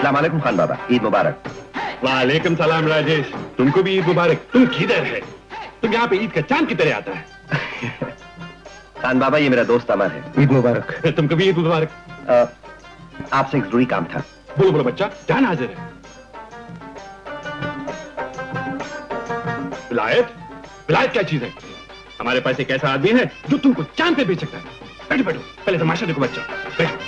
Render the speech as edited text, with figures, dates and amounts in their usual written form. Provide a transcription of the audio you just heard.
अस्सलाम वालेकुम खान बाबा, ईद मुबारक। वालेकुम सलाम राजेश, तुमको भी ईद मुबारक। तुम किधर है? तुम यहाँ पे ईद का चांद की तरह आता है। खान बाबा ये मेरा दोस्त अमर है। ईद मुबारक। तुमको भी ईद मुबारक। आपसे एक जरूरी काम था। बोलो बोलो बच्चा, जान हाजिर है। विलायत? विलायत क्या चीज है? हमारे पास एक ऐसा आदमी है जो तुमको चांद पे भेज सकता है। बैठो बैठो, पहले तमाशा देखो बच्चा, बैठो।